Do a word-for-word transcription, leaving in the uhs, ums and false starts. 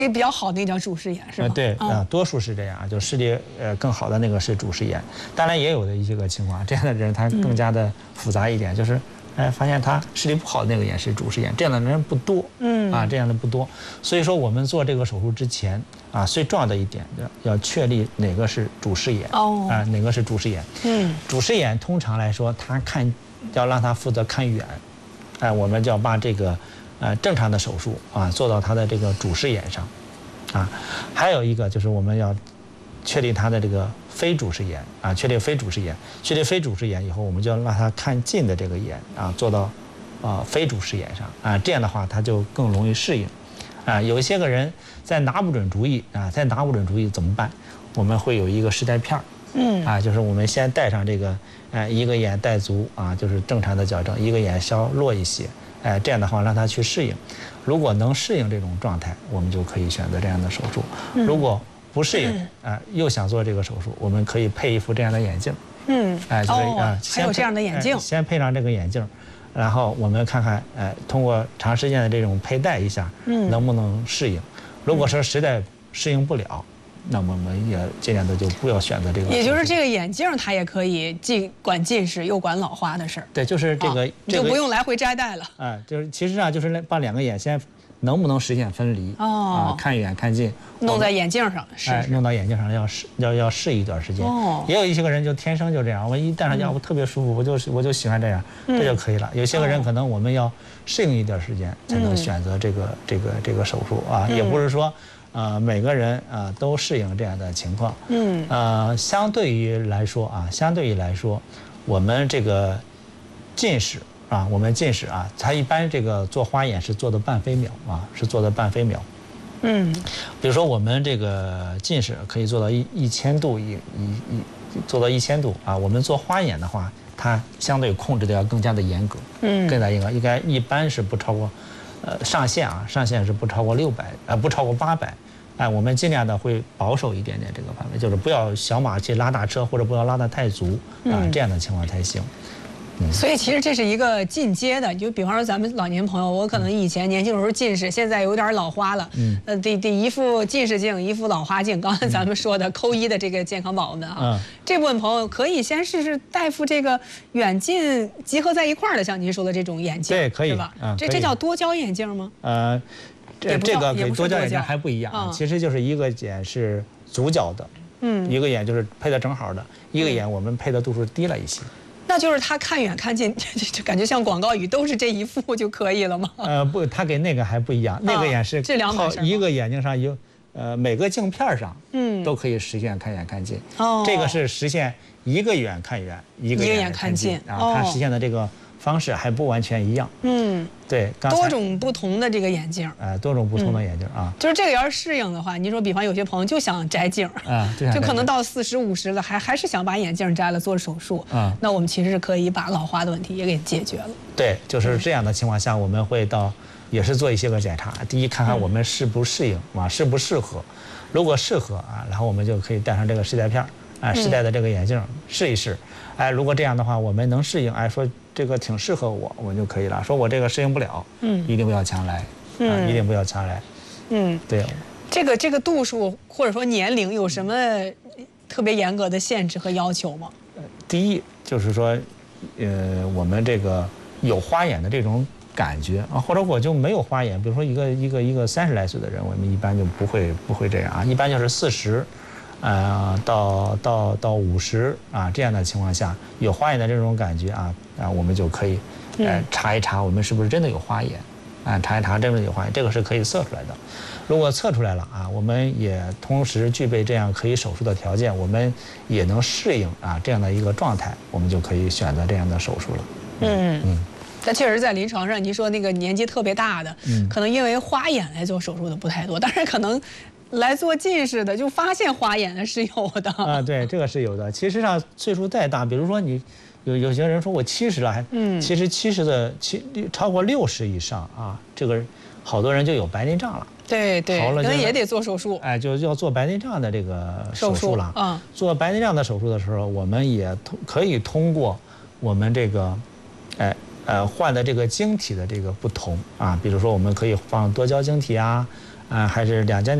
这比较好的那叫主视眼是吧？ 对啊，多数是这样，就视力呃更好的那个是主视眼。当然也有的一些个情况，这样的人他更加的复杂一点，就是哎发现他视力不好的那个眼是主视眼，这样的人不多，嗯啊这样的不多。所以说我们做这个手术之前啊，最重要的一点要确立哪个是主视眼哦啊哪个是主视眼。嗯，主视眼通常来说，他看要让他负责看远，哎，我们就要把这个。呃，正常的手术啊，做到他的这个主视眼上，啊，还有一个就是我们要确定他的这个非主视眼啊，确定非主视眼，确定非主视眼以后，我们就要让他看近的这个眼啊，做到啊非主视眼上啊，这样的话他就更容易适应，啊，有一些个人在拿不准主意啊，在拿不准主意怎么办？我们会有一个试戴片儿，嗯，啊，就是我们先戴上这个，呃，一个眼戴足啊，就是正常的矫正，一个眼稍弱一些。哎，这样的话让他去适应，如果能适应这种状态，我们就可以选择这样的手术。如果不适应，啊，又想做这个手术，我们可以配一副这样的眼镜。嗯，哎，就是啊， 还有这样的眼镜， 先配上这个眼镜，然后我们看看，哎，通过长时间的这种佩戴一下，嗯，能不能适应？如果说实在适应不了。那么我们也尽量的就不要选择这个。 也就是这个眼镜，它也可以既管近视又管老花的事儿。 对，就是这个， 你就不用来回摘戴了。 哎，就是其实啊，就是把两个眼先能不能实现分离啊，看远看近， 弄在眼镜上试。 哎，弄到眼镜上要试要要试一段时间。哦。也有一些个人就天生就这样，我一戴上眼我特别舒服，我就我就喜欢这样，这就可以了。有些个人可能我们要适应一段时间才能选择这个这个这个手术啊，也不是说。呃，每个人啊、呃、都适应这样的情况。嗯。呃，相对于来说啊，相对于来说，我们这个近视啊，我们近视啊，它一般这个做花眼是做的半飞秒啊，是做的半飞秒。嗯。比如说我们这个近视可以做到一一千度一一一做到一千度啊，我们做花眼的话，它相对控制的要更加的严格。嗯。更加严格，应该一般是不超过。呃，上限啊，上限是不超过六百，呃，不超过八百，哎，我们尽量的会保守一点点这个范围，就是不要小马去拉大车，或者不要拉得太足啊，这样的情况才行。 嗯，所以其实这是一个进阶的，就比方说咱们老年朋友，我可能以前年轻的时候近视，现在有点老花了，嗯，呃，得得一副近视镜，一副老花镜，刚才咱们说的扣一的这个健康宝呢，啊，这部分朋友可以先试试戴副这个远近结合在一块儿的，像您说的这种眼镜， 对，可以， 是吧？这这叫多焦眼镜吗？呃， 这这个跟多焦眼镜还不一样，其实就是一个眼是足角的，嗯，一个眼就是配的正好的，一个眼我们配的度数低了一些。 那就是他看远看近，就感觉像广告语，都是这一副就可以了吗？ 呃，不，他跟那个还不一样，那个眼是靠一个眼睛上有，呃，每个镜片上，嗯，都可以实现看远看近。哦，这个是实现一个远看远，一个远看近啊，它实现的这个方式还不完全一样。嗯，对， 多种不同的这个眼镜。 哎，多种不同的眼镜啊。 就是这个要是适应的话，您说，比方有些朋友就想摘镜啊，就可能到四十五十了，还还是想把眼镜摘了做手术啊。那我们其实是可以把老花的问题也给解决了。 对，就是这样的情况下，我们会到也是做一些个检查。第一，看看我们适不适应啊，适不适合。如果适合啊，然后我们就可以戴上这个试戴片啊，试戴的这个眼镜试一试。哎，如果这样的话，我们能适应，哎，说这个挺适合我，我们就可以了。说我这个适应不了，嗯，一定不要强来，啊，一定不要强来，嗯，对。 这个这个度数或者说年龄有什么特别严格的限制和要求吗？ 第一就是说，呃，我们这个有花眼的这种感觉啊，或者我就没有花眼，比如说一个一个一个三十来岁的人，我们一般就不会不会这样啊，一般就是四十。呃，到到到五十啊这样的情况下，有花眼的这种感觉啊啊，我们就可以呃查一查我们是不是真的有花眼，啊查一查真的有花眼，这个是可以测出来的。如果测出来了啊，我们也同时具备这样可以手术的条件，我们也能适应啊这样的一个状态，我们就可以选择这样的手术了。嗯嗯。但确实，在临床上，您说那个年纪特别大的，嗯，可能因为花眼来做手术的不太多，但是可能。来做近视的，就发现花眼的是有的啊，对，这个是有的。其实上岁数再大，比如说你有有些人说我七十了，还嗯，其实七十的七超过六十以上啊，这个好多人就有白内障了。 对对，可能也得做手术。 哎，就要做白内障的这个手术了。嗯，做白内障的手术的时候，我们也通可以通过我们这个，哎呃换的这个晶体的这个不同啊，比如说我们可以放多焦晶体啊。 啊，还是两家。